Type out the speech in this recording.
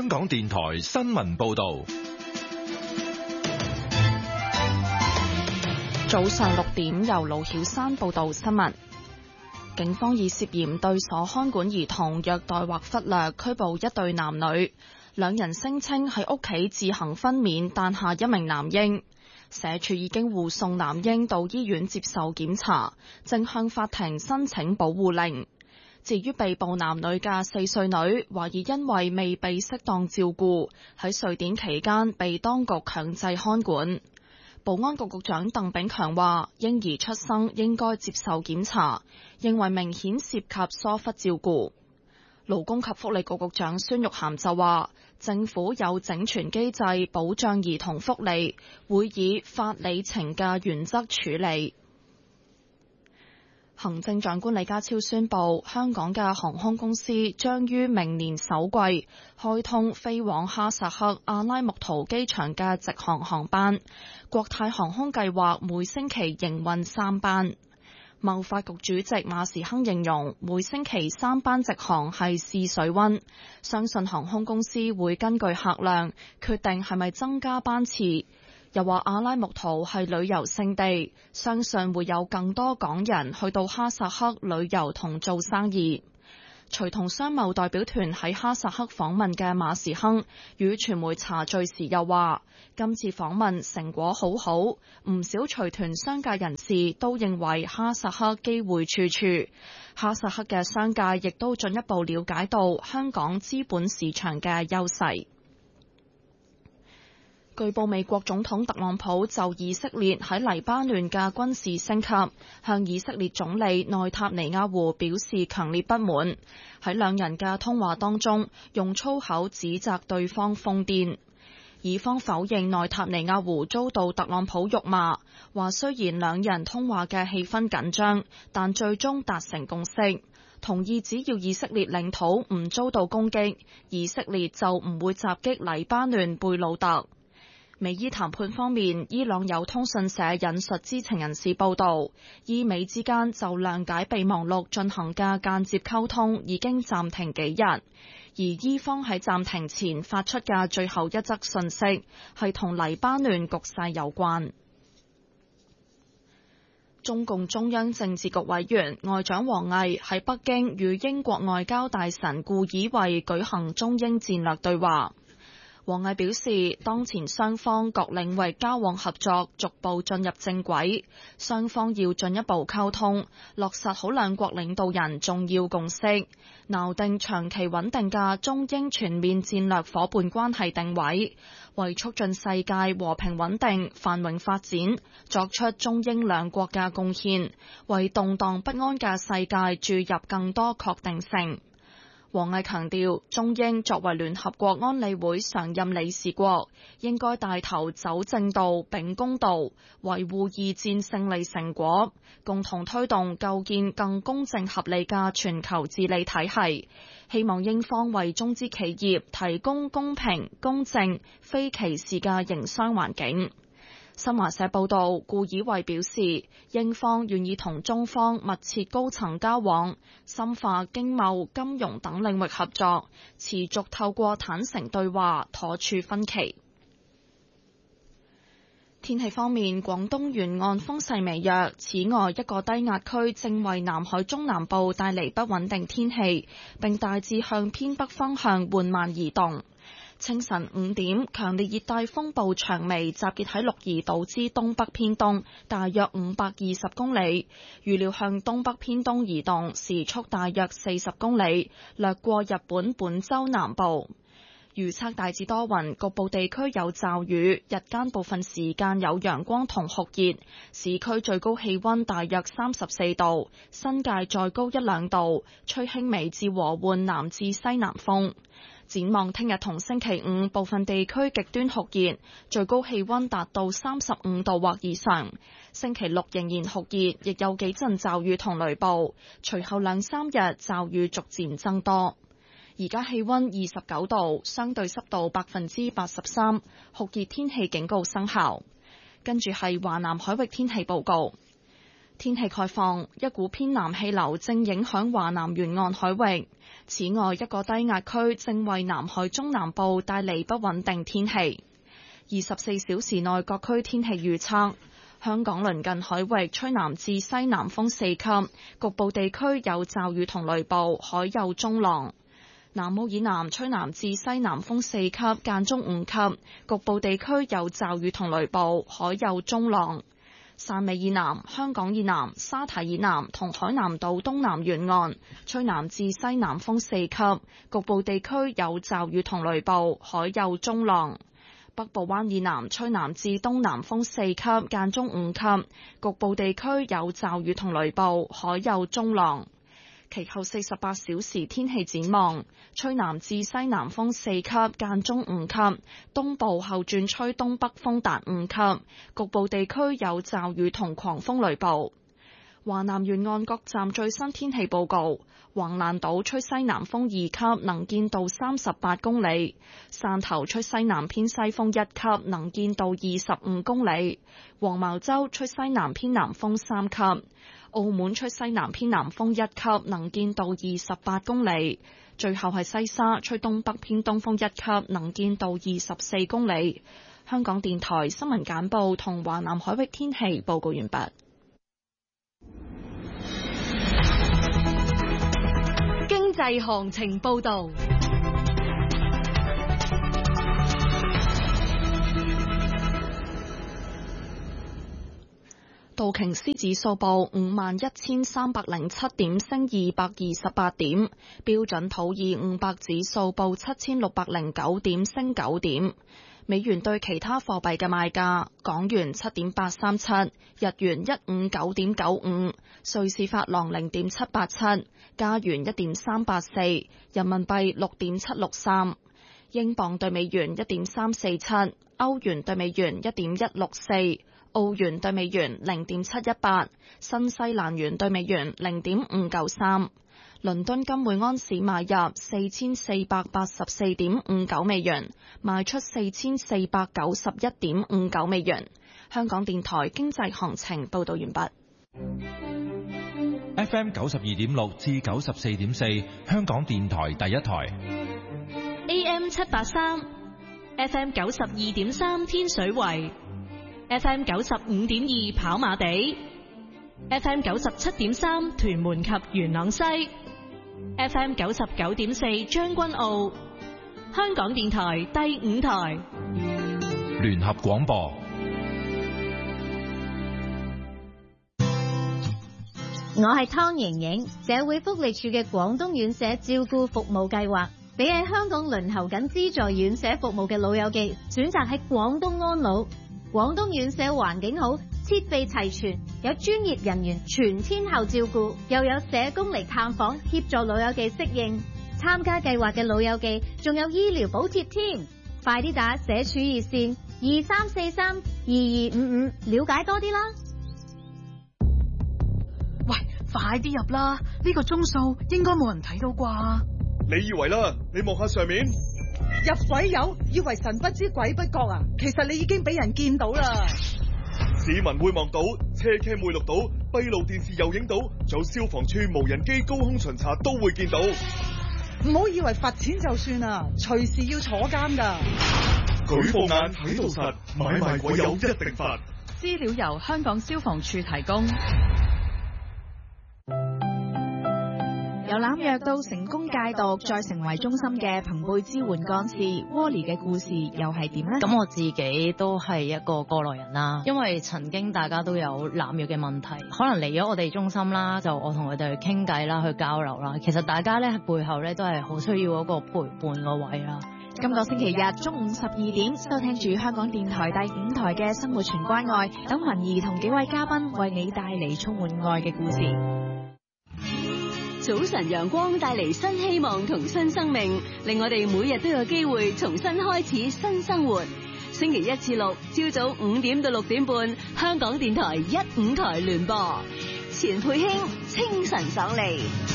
香港電台新聞報道。 早上6點，由盧曉珊報道新聞。警方以涉嫌對所看管兒童虐待或忽略拘捕一對男女，兩人聲稱喺屋企自行分娩誕下一名男嬰。社署已經護送男嬰到醫院接受檢查，正向法庭申請保護令。至於被捕男女嘅4歲女，懷疑因為未被適當照顧，喺瑞典期間被當局強制看管。保安局局長鄧炳強話，嬰兒出生應該接受檢查，認為明顯涉及疏忽照顧。勞工及福利局局長孫玉菡就話，政府有整全機制保障兒童福利，會以法理情嘅原則處理。行政長官李家超宣布，香港嘅航空公司將於明年首季開通飛往哈薩克阿拉木圖機場嘅直航航班，國泰航空計劃每星期營運3班。貿發局主席馬時亨形容每星期3班直航係試水溫，相信航空公司會根據客量決定係咪增加班次。又話阿拉木圖係旅遊勝地，相信會有更多港人去到哈薩克旅遊同做生意。隨同商貿代表團喺哈薩克訪問嘅馬時亨與傳媒茶敘時又話，今次訪問成果好好，唔少隨團商界人士都認為哈薩克機會處處。哈薩克嘅商界亦都進一步了解到香港資本市場嘅優勢。據報美國總統特朗普就以色列喺黎巴嫩嘅軍事升級，向以色列總理內塔尼亞胡表示強烈不滿。喺兩人嘅通話當中，用粗口指責對方瘋癲。以方否認內塔尼亞胡遭到特朗普辱罵，話雖然兩人通話嘅氣氛緊張，但最終達成共識，同意只要以色列領土唔遭到攻擊，以色列就唔會襲擊黎巴嫩貝魯特。美伊談判方面，伊朗有通訊社引述知情人士報道，伊美之間就諒解備忘錄進行嘅間接溝通已經暫停幾日，而伊方喺暫停前發出嘅最後一則訊息係同黎巴嫩局勢有關。中共中央政治局委員外長王毅喺北京與英國外交大臣顧以惠舉行中英戰略對話。王毅表示，當前雙方各領域交往合作逐步進入正軌，雙方要進一步溝通，落實好兩國領導人重要共識，錨定長期穩定嘅中英全面戰略夥伴關係定位，為促進世界和平穩定、繁榮發展作出中英兩國嘅貢獻，為動盪不安嘅世界注入更多確定性。王毅強調，中英作為聯合國安理會常任理事國，應該帶頭走正道、秉公道，維護二戰勝利成果，共同推動構建更公正合理嘅全球治理體系。希望英方為中資企業提供公平、公正、非歧視嘅營商環境。新華社報道，顧以惠表示，英方願意同中方密切高層交往，深化經貿、金融等領域合作，持續透過坦誠對話妥處分歧。天氣方面，廣東沿岸風勢微弱，此外一個低壓區正為南海中南部帶嚟不穩定天氣，並大致向偏北方向緩慢移動。清晨5點，強烈熱帶風暴長眉集結喺鹿兒島之東北偏東，大約520公里，預料向東北偏東移動，時速大約40公里，掠過日本本州南部。預測大致多雲，局部地區有驟雨，日間部分時間有陽光同酷熱，市區最高氣溫大約34度，新界再高1-2度，吹輕微至和緩南至西南風。展望聽日同星期五，部分地區極端酷熱，最高氣溫達到35度或以上。星期六仍然酷熱，亦有幾陣驟雨同雷暴，隨後2-3日驟雨逐漸增多。而家氣溫29度，相對濕度83%，酷熱天氣警告生效。跟住係華南海域天氣報告。 天氣概況，一股偏南氣流正影響華南沿岸海域。此外，一個低壓區正為南海中南部帶嚟不穩定天氣。24小時內各區天氣預測：香港鄰近海域吹南至西南風4級，局部地區有驟雨同雷暴，海有中浪。南澳以南吹南至西南風4級，間中5級，局部地區有驟雨同雷暴，海有中浪。汕尾以南、香港以南、沙堤以南同海南島東南沿岸吹南至西南風4級，局部地區有驟雨同雷暴，海有中浪。北部灣以南吹南至東南風4級，間中5級，局部地區有驟雨同雷暴，海有中浪。其後48小時天氣展望，吹南至西南風4級，間中5級，東部後轉吹東北風達5級，局部地區有驟雨同狂風雷暴。華南沿岸各站最新天氣報告：橫瀾島吹西南風2級，能見度38公里；汕頭吹西南偏西風1級，能見度25公里；黃茅洲吹西南偏南風3級；澳門吹西南偏南風1級，能見度28公里；最後係西沙吹東北偏東風1級，能見度24公里。香港電台新聞簡報同華南海域天氣報告完畢。 經濟行情報導。 道瓊斯指數報51,307點，升228點；標準普爾500指數報7,609點，升9點。美元對其他貨幣嘅賣價：港元7.837，日元159.95，瑞士法郎0.787，加元1.384，人民幣6.763，英鎊對美元1.347，歐元對美元1.164，澳元對美元0.718，新西蘭元對美元0.593。倫敦金每安士買入4484.59美元，賣出4491.59美元。香港電台經濟行情報道完畢。 FM 92.6至94.4，香港電台第一台。 AM 783 ，FM 92.3天水圍，FM 95.2跑馬地，FM 97.3屯門及元朗西。FM 99.4將軍澳，香港電台第5台聯合廣播。 我係湯瑩瑩，社會福利署嘅廣東院舍照顧服務計劃，俾喺香港輪候緊資助院舍服務嘅老友記選擇喺廣東安老。廣東院舍環境好，設備齊全，有專業人員全天候照顧，又有社工嚟探訪協助老友記適應。參加計劃嘅老友記仲有醫療補貼添，快啲打社署熱線23432255了解多啲啦。 喂，快啲入啦！呢個鐘數應該冇人睇到啩？ 你以為啦？你望下上面。 入水友以為神不知鬼不覺啊，其實你已經俾人見到啦。 市民會望到，車 cam 會錄到，閉路電視又影到，仲有消防處無人機高空巡查都會見到。 唔好以為罰錢就算啊，隨時要坐監噶。 舉報眼睇到實，買賣鬼友一定罰。 資料由香港消防處提供。 由濫藥到成功戒毒，再成為中心嘅朋輩支援幹事 Wally 嘅故事又係點呢？ 咁我自己都係一個過來人啦，因為曾經大家都有濫藥嘅問題，可能嚟咗我哋中心啦，就我同佢哋去傾偈啦，去交流啦。其實大家咧背後咧都係好需要嗰個陪伴個位啦。 今個星期日中午12點，收聽住香港電台第5台嘅生活全關愛，等文儀同幾位嘉賓為你帶嚟充滿愛嘅故事。 早晨陽光帶嚟新希望同新生命，令我哋每日都有機會重新開始新生活。星期1至6朝早5點到6點半，香港電台1、5台聯播，錢佩卿清晨爽利。